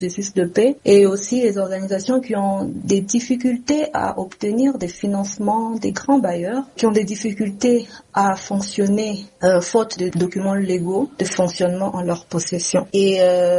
processus de paix, et aussi les organisations qui ont des difficultés à obtenir des financements des grands bailleurs, qui ont des difficultés à fonctionner faute de documents légaux de fonctionnement en leur possession. Et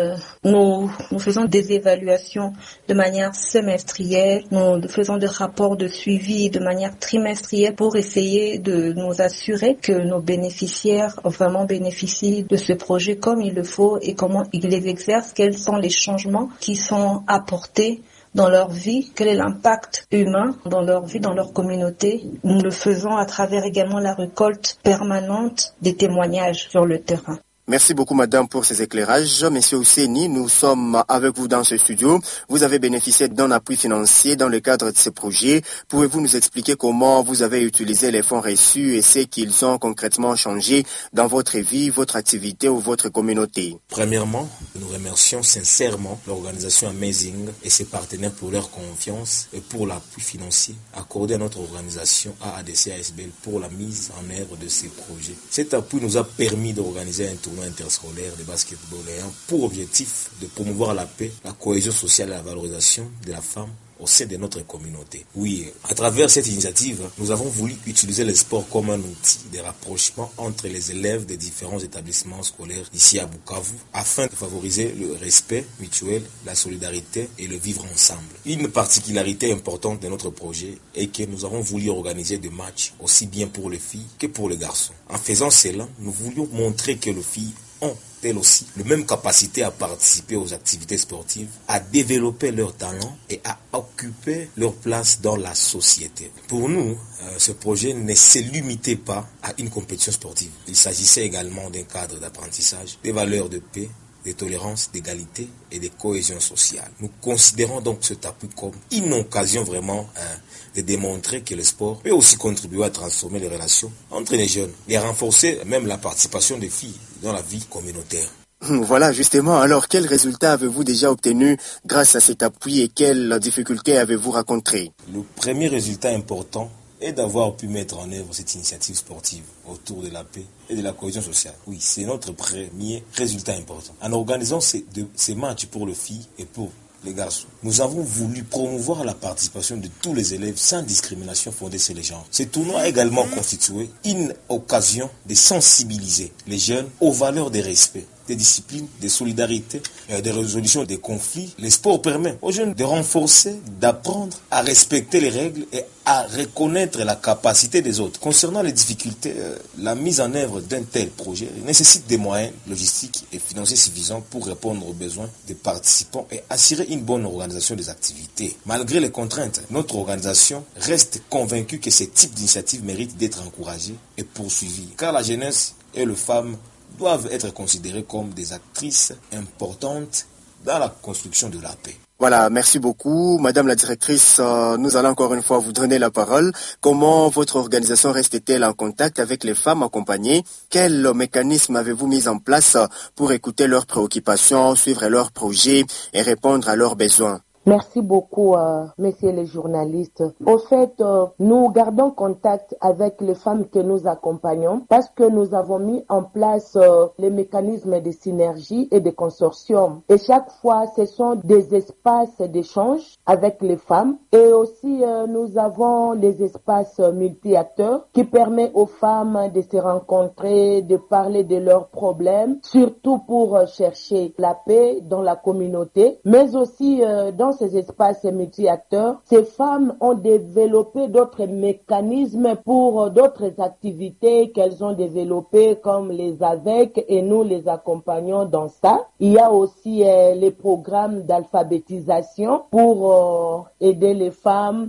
nous faisons des évaluations de manière semestrielle, nous faisons des rapports de suivi de manière trimestrielle pour essayer de nous assurer que nos bénéficiaires vraiment bénéficient de ce projet comme il le faut et comment ils les exercent, quels sont les changements qui sont apportés dans leur vie, quel est l'impact humain dans leur vie, dans leur communauté. Nous le faisons à travers également la récolte permanente des témoignages sur le terrain. Merci beaucoup, madame, pour ces éclairages. Monsieur Ouseni, nous sommes avec vous dans ce studio. Vous avez bénéficié d'un appui financier dans le cadre de ce projet. Pouvez-vous nous expliquer comment vous avez utilisé les fonds reçus et ce qu'ils ont concrètement changé dans votre vie, votre activité ou votre communauté? Premièrement, nous remercions sincèrement l'organisation Amazing et ses partenaires pour leur confiance et pour l'appui financier accordé à notre organisation AADC-ASBL pour la mise en œuvre de ces projets. Cet appui nous a permis d'organiser un tournoi interscolaire de basketball ayant pour objectif de promouvoir la paix, la cohésion sociale et la valorisation de la femme au sein de notre communauté. Oui, à travers cette initiative, nous avons voulu utiliser le sport comme un outil de rapprochement entre les élèves des différents établissements scolaires ici à Bukavu afin de favoriser le respect mutuel, la solidarité et le vivre ensemble. Une particularité importante de notre projet est que nous avons voulu organiser des matchs aussi bien pour les filles que pour les garçons. En faisant cela, nous voulions montrer que les filles ont elles aussi la même capacité à participer aux activités sportives, à développer leurs talents et à occuper leur place dans la société. Pour nous, ce projet ne se limitait pas à une compétition sportive. Il s'agissait également d'un cadre d'apprentissage, des valeurs de paix, de tolérance, d'égalité et de cohésion sociale. Nous considérons donc cet appui comme une occasion vraiment de démontrer que le sport peut aussi contribuer à transformer les relations entre les jeunes et à renforcer même la participation des filles dans la vie communautaire. Voilà, justement. Alors, quels résultats avez-vous déjà obtenus grâce à cet appui et quelles difficultés avez-vous rencontrées? Le premier résultat important est d'avoir pu mettre en œuvre cette initiative sportive autour de la paix et de la cohésion sociale. Oui, c'est notre premier résultat important. En organisant ces matchs pour les filles et pour les garçons, nous avons voulu promouvoir la participation de tous les élèves sans discrimination fondée sur les genres. Ce tournoi a également constitué une occasion de sensibiliser les jeunes aux valeurs de respect, des disciplines, de solidarité, de résolution des conflits. Le sport permet aux jeunes de renforcer, d'apprendre à respecter les règles et à reconnaître la capacité des autres. Concernant les difficultés, la mise en œuvre d'un tel projet nécessite des moyens logistiques et financiers suffisants pour répondre aux besoins des participants et assurer une bonne organisation des activités. Malgré les contraintes, notre organisation reste convaincue que ce type d'initiative mérite d'être encouragé et poursuivi, car la jeunesse et les femmes doivent être considérées comme des actrices importantes dans la construction de la paix. Voilà, merci beaucoup. Madame la directrice, nous allons encore une fois vous donner la parole. Comment votre organisation reste-t-elle en contact avec les femmes accompagnées? Quel mécanisme avez-vous mis en place pour écouter leurs préoccupations, suivre leurs projets et répondre à leurs besoins? Merci beaucoup, messieurs les journalistes. Au fait, nous gardons contact avec les femmes que nous accompagnons parce que nous avons mis en place les mécanismes de synergie et de consortium. Et chaque fois, ce sont des espaces d'échange avec les femmes. Et aussi, nous avons les espaces multi-acteurs qui permettent aux femmes de se rencontrer, de parler de leurs problèmes, surtout pour chercher la paix dans la communauté, mais aussi dans ces espaces multi-acteurs, ces femmes ont développé d'autres mécanismes pour d'autres activités qu'elles ont développées comme les AVEC et nous les accompagnons dans ça. Il y a aussi les programmes d'alphabétisation pour aider les femmes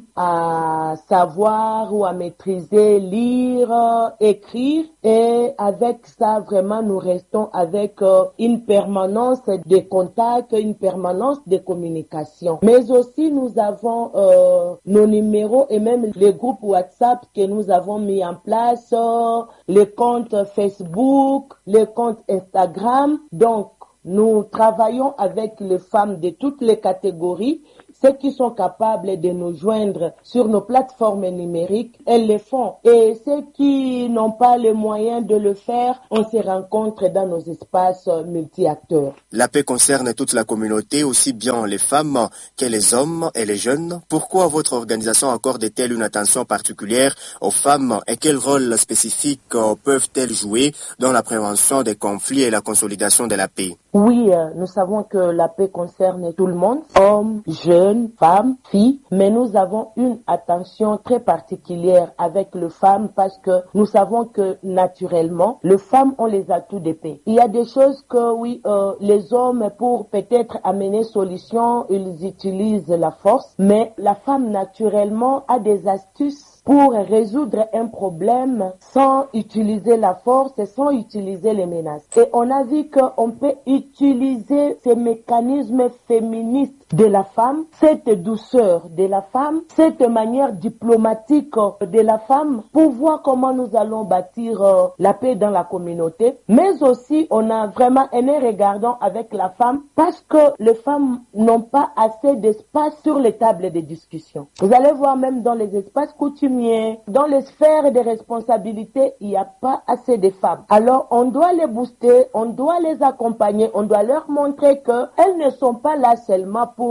à savoir ou à maîtriser, lire, écrire et avec ça vraiment nous restons avec une permanence de contact, une permanence de communication. Mais aussi, nous avons nos numéros et même les groupes WhatsApp que nous avons mis en place, les comptes Facebook, les comptes Instagram. Donc, Nous travaillons avec les femmes de toutes les catégories. Ceux qui sont capables de nous joindre sur nos plateformes numériques, elles le font. Et ceux qui n'ont pas les moyens de le faire, on se rencontre dans nos espaces multi-acteurs. La paix concerne toute la communauté, aussi bien les femmes que les hommes et les jeunes. Pourquoi votre organisation accorde-t-elle une attention particulière aux femmes et quel rôle spécifique peuvent-elles jouer dans la prévention des conflits et la consolidation de la paix? Oui, nous savons que la paix concerne tout le monde, hommes, jeunes, femmes, filles, mais nous avons une attention très particulière avec les femmes parce que nous savons que naturellement, les femmes ont les atouts de paix. Il y a des choses que, les hommes, pour peut-être amener solution, ils utilisent la force, mais la femme naturellement a des astuces pour résoudre un problème sans utiliser la force et sans utiliser les menaces. Et on a vu qu'on peut utiliser ces mécanismes féministes de la femme, cette douceur de la femme, cette manière diplomatique de la femme pour voir comment nous allons bâtir la paix dans la communauté. Mais aussi, on a vraiment un regardant avec la femme parce que les femmes n'ont pas assez d'espace sur les tables de discussion. Vous allez voir même dans les espaces coutumiers, dans les sphères de responsabilité, il n'y a pas assez de femmes. Alors, on doit les booster, on doit les accompagner, on doit leur montrer qu'elles ne sont pas là seulement pour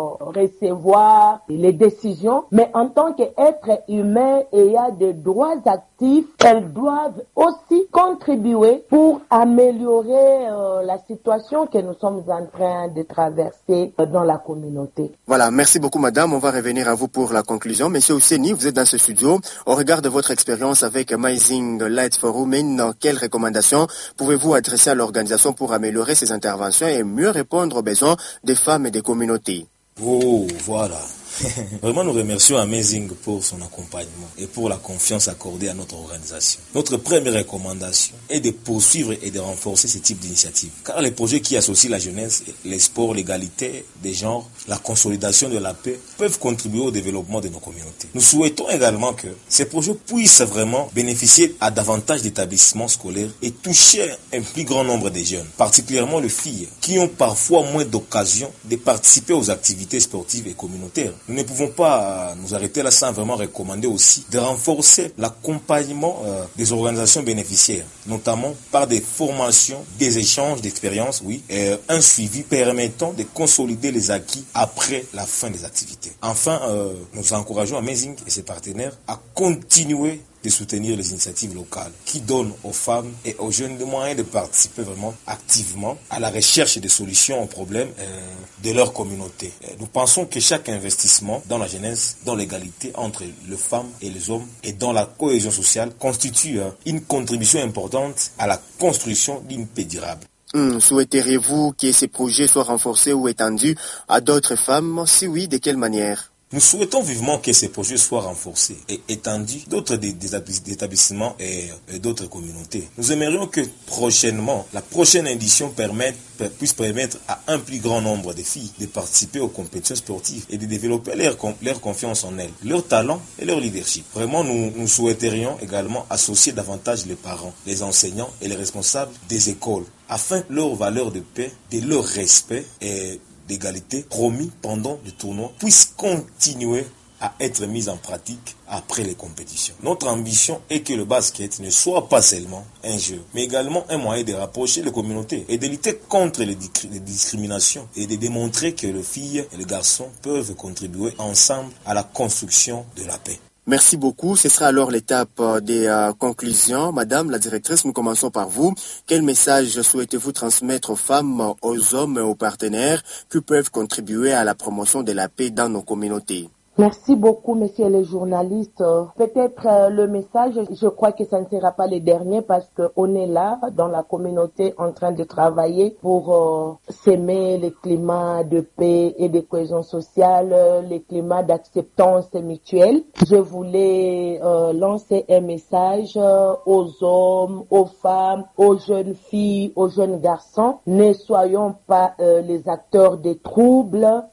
recevoir les décisions, mais en tant qu'être humain ayant des droits actifs, elles doivent aussi contribuer pour améliorer la situation que nous sommes en train de traverser dans la communauté. Voilà, merci beaucoup madame. On va revenir à vous pour la conclusion. Monsieur Ousseni, vous êtes dans ce studio. Au regard de votre expérience avec Amazing Light for Women, quelles recommandations pouvez-vous adresser à l'organisation pour améliorer ses interventions et mieux répondre aux besoins des femmes et des communautés? Oh, voilà. Vraiment, nous remercions Amazing pour son accompagnement et pour la confiance accordée à notre organisation. Notre première recommandation est de poursuivre et de renforcer ce type d'initiative. Car les projets qui associent la jeunesse, les sports, l'égalité des genres, la consolidation de la paix peuvent contribuer au développement de nos communautés. Nous souhaitons également que ces projets puissent vraiment bénéficier à davantage d'établissements scolaires et toucher un plus grand nombre de jeunes, particulièrement les filles, qui ont parfois moins d'occasions de participer aux activités sportives et communautaires. Nous ne pouvons pas nous arrêter là sans vraiment recommander aussi de renforcer l'accompagnement des organisations bénéficiaires, notamment par des formations, des échanges d'expériences, un suivi permettant de consolider les acquis après la fin des activités. Enfin, nous encourageons Amazing et ses partenaires à continuer de soutenir les initiatives locales qui donnent aux femmes et aux jeunes les moyens de participer vraiment activement à la recherche de solutions aux problèmes de leur communauté. Nous pensons que chaque investissement dans la jeunesse, dans l'égalité entre les femmes et les hommes et dans la cohésion sociale constitue une contribution importante à la construction d'une paix durable. Souhaiteriez-vous que ces projets soient renforcés ou étendus à d'autres femmes? Si oui, de quelle manière? Nous souhaitons vivement que ces projets soient renforcés et étendus d'autres établissements et d'autres communautés. Nous aimerions que prochainement, la prochaine édition puisse permettre à un plus grand nombre de filles de participer aux compétitions sportives et de développer leur confiance en elles, leur talent et leur leadership. Vraiment, nous souhaiterions également associer davantage les parents, les enseignants et les responsables des écoles afin que leurs valeurs de paix, de leur respect et d'égalité promis pendant le tournoi puisse continuer à être mise en pratique après les compétitions. Notre ambition est que le basket ne soit pas seulement un jeu, mais également un moyen de rapprocher les communautés et de lutter contre les discriminations et de démontrer que les filles et les garçons peuvent contribuer ensemble à la construction de la paix. Merci beaucoup. Ce sera alors l'étape des conclusions. Madame la directrice, nous commençons par vous. Quel message souhaitez-vous transmettre aux femmes, aux hommes et aux partenaires qui peuvent contribuer à la promotion de la paix dans nos communautés? Merci beaucoup, messieurs les journalistes. Peut-être le message, je crois que ça ne sera pas le dernier parce qu'on est là dans la communauté en train de travailler pour s'aimer les climats de paix et de cohésion sociale, les climats d'acceptance mutuelle. Je voulais lancer un message aux hommes, aux femmes, aux jeunes filles, aux jeunes garçons. Ne soyons pas les acteurs des troubles,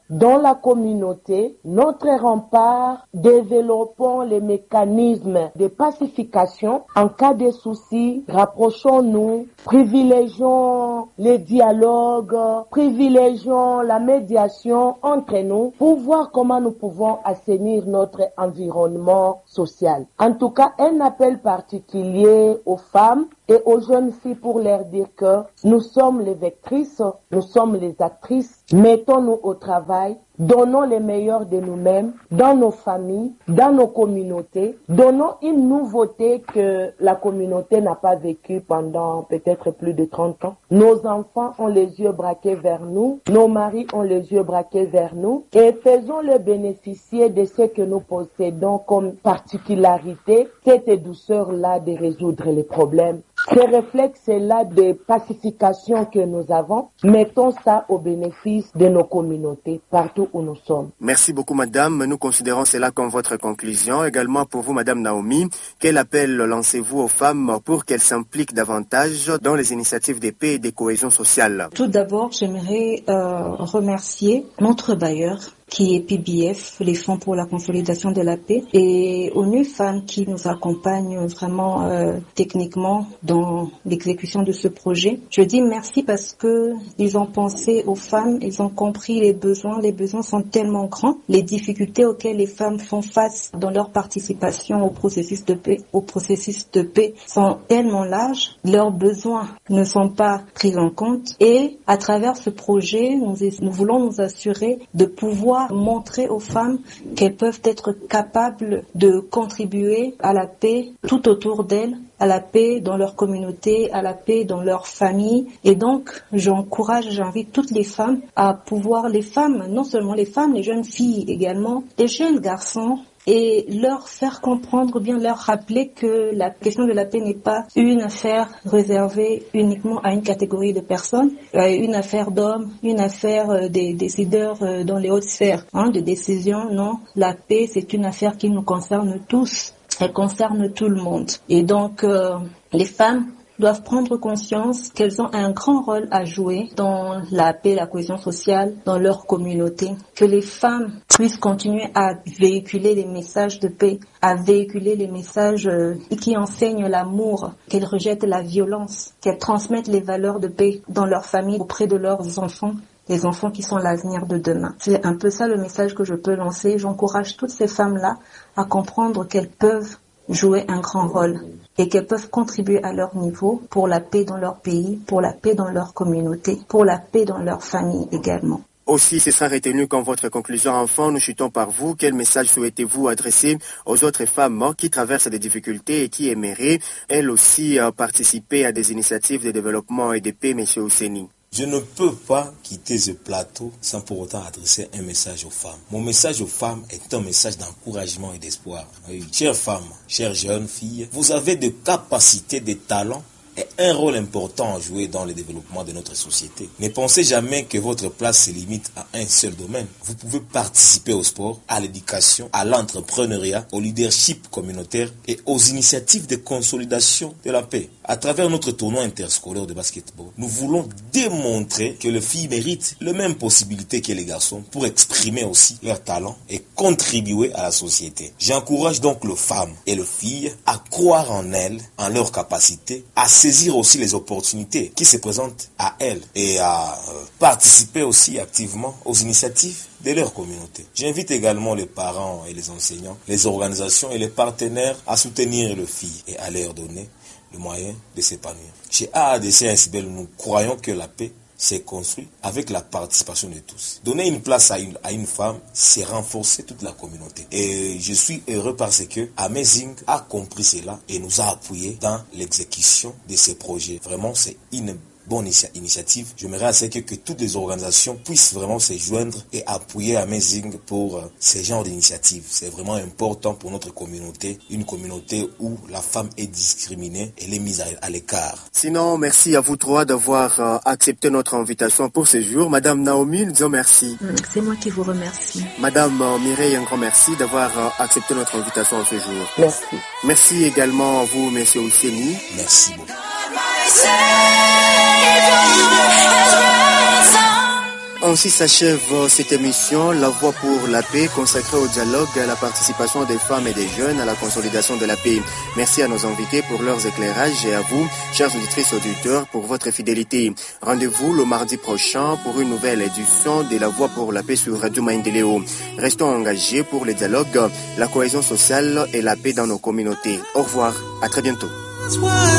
dans la communauté, notre rempart, développons les mécanismes de pacification. En cas de soucis, rapprochons-nous, privilégions les dialogues, privilégions la médiation entre nous pour voir comment nous pouvons assainir notre environnement social. En tout cas, un appel particulier aux femmes et aux jeunes filles pour leur dire que nous sommes les vectrices, nous sommes les actrices, mettons-nous au travail, donnons les meilleurs de nous-mêmes, dans nos familles, dans nos communautés, donnons une nouveauté que la communauté n'a pas vécue pendant peut-être plus de 30 ans. Nos enfants ont les yeux braqués vers nous, nos maris ont les yeux braqués vers nous, et faisons-les bénéficier de ce que nous possédons comme particularité, cette douceur-là de résoudre les problèmes. Ces réflexes-là de pacification que nous avons, mettons ça au bénéfice de nos communautés partout où nous sommes. Merci beaucoup, madame. Nous considérons cela comme votre conclusion. Également pour vous, madame Naomi, quel appel lancez-vous aux femmes pour qu'elles s'impliquent davantage dans les initiatives de paix et de cohésion sociale? Tout d'abord, j'aimerais remercier notre bailleur, qui est PBF, les Fonds pour la consolidation de la paix, et ONU Femmes qui nous accompagnent vraiment techniquement dans l'exécution de ce projet. Je dis merci parce que ils ont pensé aux femmes, ils ont compris les besoins sont tellement grands, les difficultés auxquelles les femmes font face dans leur participation au processus de paix sont tellement larges, leurs besoins ne sont pas pris en compte, et à travers ce projet, nous voulons nous assurer de pouvoir montrer aux femmes qu'elles peuvent être capables de contribuer à la paix tout autour d'elles, à la paix dans leur communauté, à la paix dans leur famille. Et donc, j'invite toutes les femmes à pouvoir, non seulement les femmes, les jeunes filles également, les jeunes garçons, et leur faire comprendre, bien leur rappeler que la question de la paix n'est pas une affaire réservée uniquement à une catégorie de personnes, une affaire d'hommes, une affaire des décideurs dans les hautes sphères de décision. Non, la paix, c'est une affaire qui nous concerne tous. Elle concerne tout le monde. Et donc, les femmes doivent prendre conscience qu'elles ont un grand rôle à jouer dans la paix, la cohésion sociale, dans leur communauté. Que les femmes puissent continuer à véhiculer les messages de paix, à véhiculer les messages qui enseignent l'amour, qu'elles rejettent la violence, qu'elles transmettent les valeurs de paix dans leur famille auprès de leurs enfants. Les enfants qui sont l'avenir de demain. C'est un peu ça le message que je peux lancer. J'encourage toutes ces femmes-là à comprendre qu'elles peuvent jouer un grand rôle et qu'elles peuvent contribuer à leur niveau pour la paix dans leur pays, pour la paix dans leur communauté, pour la paix dans leur famille également. Aussi, ce sera retenu comme votre conclusion. Enfant, nous chutons par vous. Quel message souhaitez-vous adresser aux autres femmes qui traversent des difficultés et qui aimeraient, elles aussi, participer à des initiatives de développement et de paix, M. Ouseni? Je ne peux pas quitter ce plateau sans pour autant adresser un message aux femmes. Mon message aux femmes est un message d'encouragement et d'espoir. Oui, chères femmes, chères jeunes filles, vous avez des capacités, des talents et un rôle important à jouer dans le développement de notre société. Ne pensez jamais que votre place se limite à un seul domaine. Vous pouvez participer au sport, à l'éducation, à l'entrepreneuriat, au leadership communautaire et aux initiatives de consolidation de la paix. À travers notre tournoi interscolaire de basketball, nous voulons démontrer que les filles méritent les mêmes possibilités que les garçons pour exprimer aussi leurs talents et contribuer à la société. J'encourage donc les femmes et les filles à croire en elles, en leurs capacités, à saisir aussi les opportunités qui se présentent à elles et à participer aussi activement aux initiatives de leur communauté. J'invite également les parents et les enseignants, les organisations et les partenaires à soutenir les filles et à leur donner le moyen de s'épanouir. Chez AADC ASBL, nous croyons que la paix s'est construite avec la participation de tous. Donner une place à une femme, c'est renforcer toute la communauté. Et je suis heureux parce que Amazing a compris cela et nous a appuyés dans l'exécution de ces projets. Vraiment, c'est une bonne initiative. J'aimerais assez que toutes les organisations puissent vraiment se joindre et appuyer Amazing pour ces genres d'initiatives. C'est vraiment important pour notre communauté, une communauté où la femme est discriminée et elle est mise à l'écart. Sinon, merci à vous trois d'avoir accepté notre invitation pour ce jour. Madame Naomi, nous disons merci. C'est moi qui vous remercie. Madame Mireille, un grand merci d'avoir accepté notre invitation ce jour. Merci. Merci également à vous, Monsieur Ouseni. Merci beaucoup. En Ainsi s'achève cette émission, La Voix pour la paix, consacrée au dialogue, à la participation des femmes et des jeunes, à la consolidation de la paix. Merci à nos invités pour leurs éclairages et à vous, chers auditrices et auditeurs, pour votre fidélité. Rendez-vous le mardi prochain pour une nouvelle édition de La Voix pour la paix sur Radio Maendeleo. Restons engagés pour le dialogue, la cohésion sociale et la paix dans nos communautés. Au revoir, à très bientôt.